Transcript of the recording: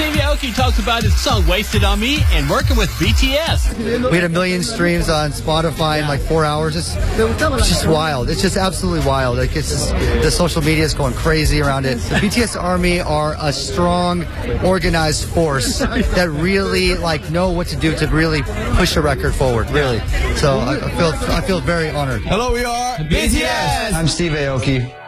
Steve Aoki talks about his song Wasted on Me and working with BTS. We had 1 million streams on Spotify in like 4 hours. It's just wild. It's just absolutely wild. Like the social media is going crazy around it. The BTS Army are a strong, organized force that really know what to do to really push a record forward. Really. So I feel very honored. Hello, we are BTS. I'm Steve Aoki.